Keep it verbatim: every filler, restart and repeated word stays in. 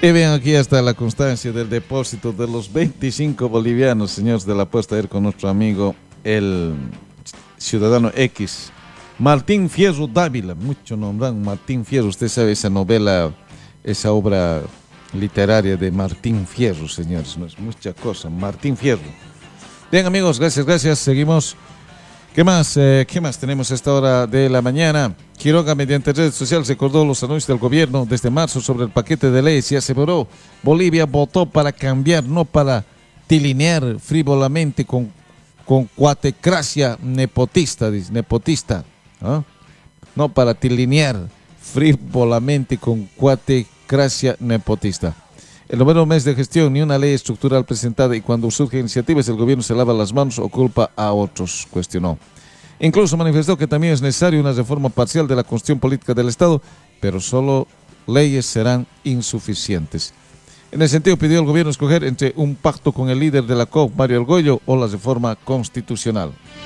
Y ven aquí hasta la constancia del depósito de los veinticinco bolivianos, señores de la apuesta, a ir con nuestro amigo, el ciudadano X, Martín Fierro Dávila. Mucho nombran Martín Fierro. Usted sabe esa novela, esa obra literaria de Martín Fierro, señores. No es mucha cosa. Martín Fierro. Bien, amigos, gracias, gracias. Seguimos. ¿Qué más? Eh, ¿Qué más tenemos a esta hora de la mañana? Quiroga, mediante redes sociales, recordó los anuncios del gobierno desde marzo sobre el paquete de leyes y aseguró: Bolivia votó para cambiar, no para tilinear frívolamente con, con cuatecracia nepotista, dice, nepotista, ¿ah? No para tilinear frívolamente con cuatecracia nepotista. El noveno mes de gestión, ni una ley estructural presentada, y cuando surgen iniciativas el gobierno se lava las manos o culpa a otros, cuestionó. Incluso manifestó que también es necesaria una reforma parcial de la Constitución Política del Estado, pero solo leyes serán insuficientes. En ese sentido pidió al gobierno escoger entre un pacto con el líder de la C O P, Mario Argüello, o la reforma constitucional.